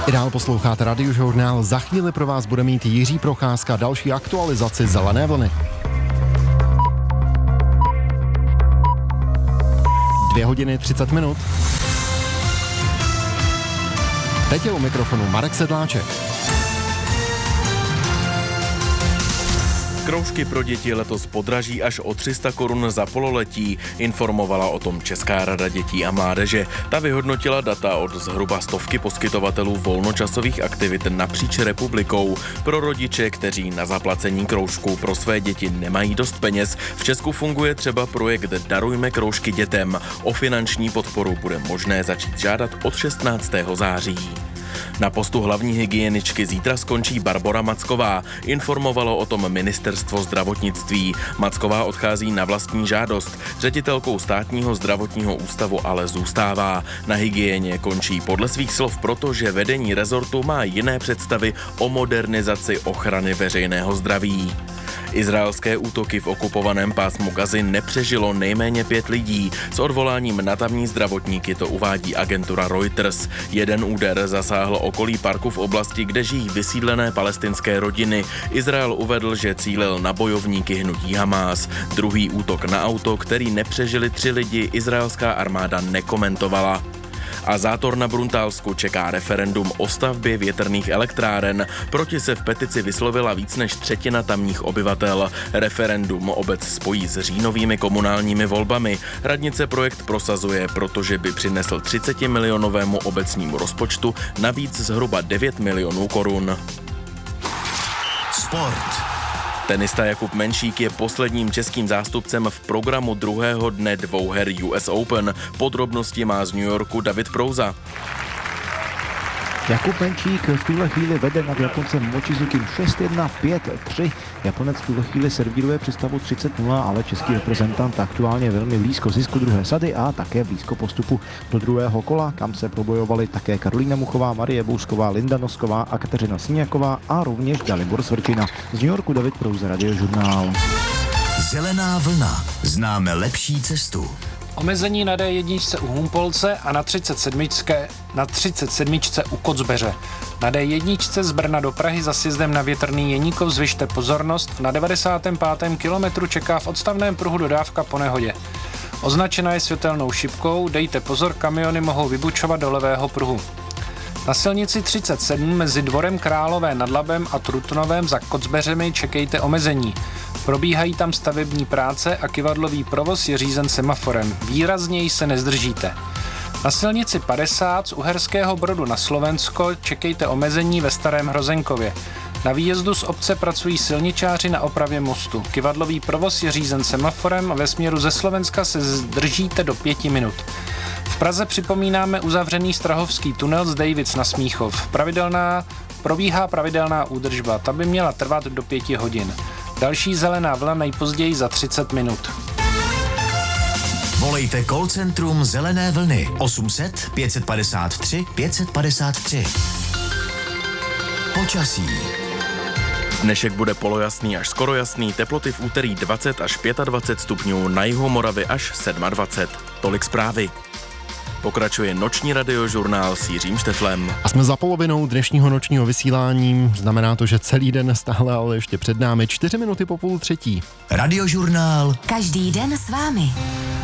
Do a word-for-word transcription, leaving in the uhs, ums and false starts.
I dál posloucháte Radiožurnál. Za chvíli pro vás bude mít Jiří Procházka další aktualizaci Zelené vlny. Dvě hodiny třicet minut. Teď je u mikrofonu Marek Sedláček. Kroužky pro děti letos podraží až o tři sta korun za pololetí, informovala o tom Česká rada dětí a mládeže. Ta vyhodnotila data od zhruba stovky poskytovatelů volnočasových aktivit napříč republikou. Pro rodiče, kteří na zaplacení kroužků pro své děti nemají dost peněz, v Česku funguje třeba projekt Darujme kroužky dětem. O finanční podporu bude možné začít žádat od šestnáctého září. Na postu hlavní hygieničky zítra skončí Barbora Macková, informovalo o tom ministerstvo zdravotnictví. Macková odchází na vlastní žádost, ředitelkou státního zdravotního ústavu ale zůstává. Na hygieně končí podle svých slov proto, že vedení rezortu má jiné představy o modernizaci ochrany veřejného zdraví. Izraelské útoky v okupovaném pásmu Gazy nepřežilo nejméně pět lidí. S odvoláním na tamní zdravotníky to uvádí agentura Reuters. Jeden úder zasáhl okolí parku v oblasti, kde žijí vysídlené palestinské rodiny. Izrael uvedl, že cílil na bojovníky hnutí Hamás. Druhý útok na auto, který nepřežili tři lidi, izraelská armáda nekomentovala. A Zátor na Bruntálsku čeká referendum o stavbě větrných elektráren. Proti se v petici vyslovila víc než třetina tamních obyvatel. Referendum obec spojí s říjnovými komunálními volbami. Radnice projekt prosazuje, protože by přinesl třicetimilionovému obecnímu rozpočtu navíc zhruba devět milionů korun. Sport. Tenista Jakub Menšík je posledním českým zástupcem v programu druhého dne dvouher U S Open. Podrobnosti má z New Yorku David Prouza. Jakub Menšík v tuhle chvíli vede nad Japoncem Mochizukim šest jedna pět tři. Japonec v tuhle chvíli servíruje při stavu třicet nula, ale český reprezentant aktuálně velmi blízko zisku druhé sady a také blízko postupu do druhého kola, kam se probojovali také Karolína Muchová, Marie Bousková, Linda Nosková a Kateřina Siniaková a rovněž Dalibor Svrčina. Z New Yorku David Prouza, Radiožurnál. Zelená vlna. Známe lepší cestu. Omezení na D jedna u Humpolce a na třicet sedm na třicet sedm u Kocbeře. Na D jedna z Brna do Prahy za sjezdem na Větrný Jeníkov zvyšte pozornost, na devadesátém pátém kilometru čeká v odstavném pruhu dodávka po nehodě. Označena je světelnou šipkou, dejte pozor, kamiony mohou vybučovat do levého pruhu. Na silnici třicet sedm mezi Dvorem Králové nad Labem a Trutnovem za Kocbeřemi čekejte omezení. Probíhají tam stavební práce a kyvadlový provoz je řízen semaforem. Výrazněji se nezdržíte. Na silnici padesát z Uherského Brodu na Slovensko čekejte omezení ve Starém Hrozenkově. Na výjezdu z obce pracují silničáři na opravě mostu. Kyvadlový provoz je řízen semaforem a ve směru ze Slovenska se zdržíte do pěti minut. V Praze připomínáme uzavřený Strahovský tunel z Dejvic na Smíchov. Pravidelná, probíhá pravidelná údržba, ta by měla trvat do pěti hodin. Další zelená vlna nejpozději za třicet minut. Volejte call centrum Zelené vlny osm set pět padesát tři pět padesát tři. Počasí. Dnešek bude polojasný až skoro jasný, teploty v úterý dvacet až dvacet pět stupňů, na jihu Moravy až dvacet sedm. Tolik zprávy. Pokračuje noční radiožurnál s Jiřím Šteflem. A jsme za polovinou dnešního nočního vysílání. Znamená to, že celý den stále ale ještě před námi čtyři minuty po půl třetí. Radiožurnál. Každý den s vámi.